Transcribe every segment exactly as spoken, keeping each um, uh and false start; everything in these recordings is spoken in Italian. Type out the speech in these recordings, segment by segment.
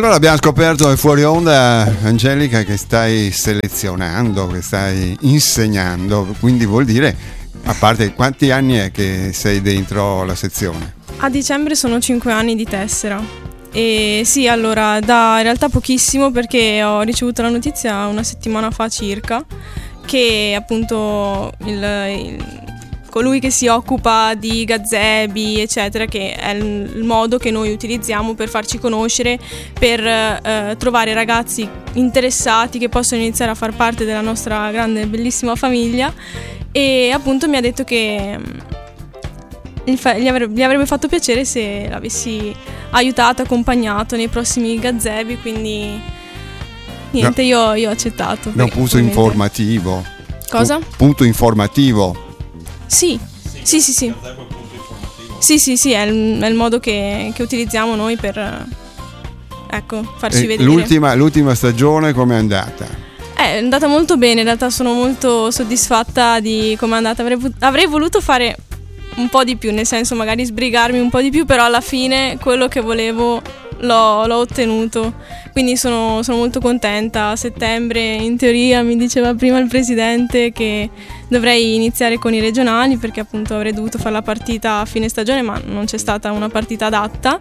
Allora abbiamo scoperto fuori onda, Angelica, che stai selezionando, che stai insegnando, quindi vuol dire, a parte quanti anni è che sei dentro la sezione? A dicembre sono cinque anni di tessera. E sì, allora, da in realtà pochissimo, perché ho ricevuto la notizia una settimana fa circa che appunto il, il colui che si occupa di gazebi eccetera, che è il, il modo che noi utilizziamo per farci conoscere, per eh, trovare ragazzi interessati che possono iniziare a far parte della nostra grande e bellissima famiglia, e appunto mi ha detto che gli, fa, gli, avrebbe, gli avrebbe fatto piacere se l'avessi aiutato, accompagnato nei prossimi gazebi, quindi niente, no, io, io ho accettato. Da un punto informativo. Cosa? Un punto informativo. Sì, sì, sì, sì. Sì, sì, sì, è il, è il modo che, che utilizziamo noi per, ecco, farci e vedere. L'ultima, l'ultima stagione com'è andata? È andata molto bene, in realtà sono molto soddisfatta di come è andata. Avrei, avrei voluto fare un po' di più, nel senso magari sbrigarmi un po' di più, però alla fine quello che volevo l'ho, l'ho ottenuto, quindi sono, sono molto contenta. A settembre in teoria mi diceva prima il presidente che dovrei iniziare con i regionali, perché appunto avrei dovuto fare la partita a fine stagione, ma non c'è stata una partita adatta,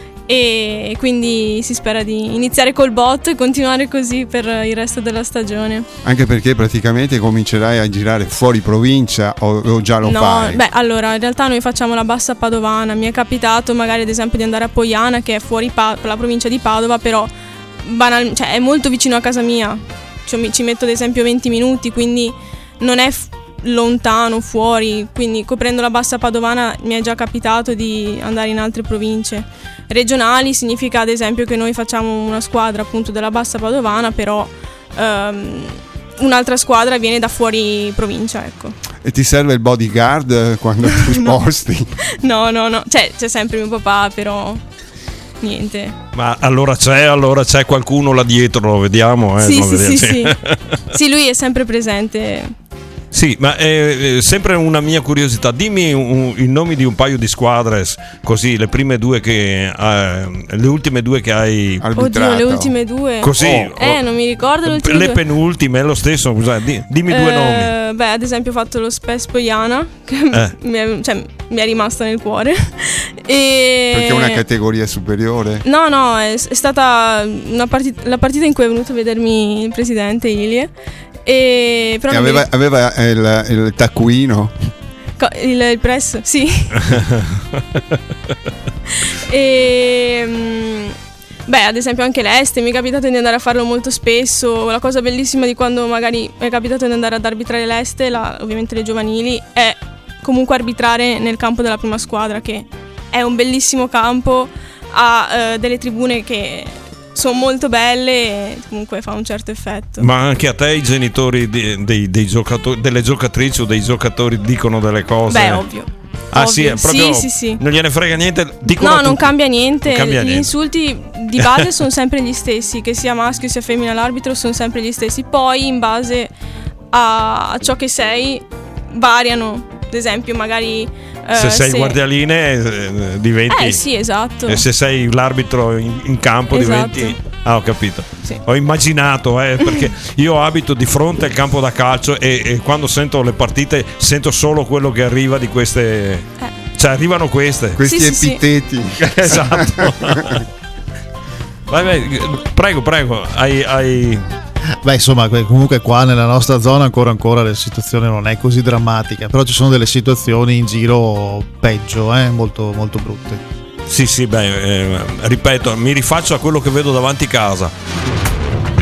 e quindi si spera di iniziare col botto e continuare così per il resto della stagione. Anche perché praticamente comincerai a girare fuori provincia, o, o già lo no, fai? Beh, allora in realtà noi facciamo la bassa padovana. Mi è capitato magari ad esempio di andare a Poiana, che è fuori pa- la provincia di Padova, però banal- cioè, è molto vicino a casa mia, cioè, mi, ci metto ad esempio venti minuti, quindi non è f- lontano fuori, quindi coprendo la bassa padovana mi è già capitato di andare in altre province. Regionali significa ad esempio che noi facciamo una squadra appunto della bassa padovana, però um, un'altra squadra viene da fuori provincia, ecco. E ti serve il bodyguard quando ti sposti? No, no, no, cioè, c'è sempre mio papà, però niente. Ma allora c'è, allora c'è qualcuno là dietro, lo vediamo, eh? Sì, non sì, vediamo. sì, sì. Sì, lui è sempre presente. Sì, ma è sempre una mia curiosità. Dimmi un, i nomi di un paio di squadre, così, le prime due che eh, le ultime due che hai arbitrato. Oddio, le ultime due. Così. Oh, eh, non mi ricordo le ultime le due. penultime, è lo stesso, scusa, di, dimmi eh, due nomi. Beh, ad esempio ho fatto lo Spes Poiana, che eh. mi, è, cioè, mi è rimasta nel cuore. E perché è una categoria superiore? No, no, è, è stata una partita, la partita in cui è venuto a vedermi il presidente Ilie. E, però e aveva, mi... aveva il, il taccuino, il, il press, sì. E beh, ad esempio anche l'Este mi è capitato di andare a farlo molto spesso. La cosa bellissima di quando magari mi è capitato di andare ad arbitrare l'Este, la, ovviamente le giovanili, è comunque arbitrare nel campo della prima squadra, che è un bellissimo campo, ha eh, delle tribune che sono molto belle e comunque fa un certo effetto. Ma anche a te i genitori dei, dei, dei giocatori, delle giocatrici o dei giocatori dicono delle cose? Beh, ovvio. Ah, ovvio. sì, è proprio, sì, sì, sì. Non gliene frega niente? Dicono no, non cambia niente. Non cambia Gli niente. insulti di base sono sempre gli stessi, che sia maschio sia femmina l'arbitro sono sempre gli stessi. Poi in base a ciò che sei variano. Ad esempio magari eh, se sei se... guardialine eh, diventi Eh sì, esatto. E se sei l'arbitro in, in campo esatto. diventi. Ah, ho capito. Sì. Ho immaginato eh, perché io abito di fronte al campo da calcio e, e quando sento le partite sento solo quello che arriva di queste eh. Cioè arrivano queste questi sì, epiteti sì, sì. Esatto. vai, vai, prego prego hai, hai... Beh, insomma, comunque qua nella nostra zona ancora ancora la situazione non è così drammatica, però ci sono delle situazioni in giro peggio, eh, molto molto brutte. Sì, sì, beh, eh, ripeto, mi rifaccio a quello che vedo davanti casa.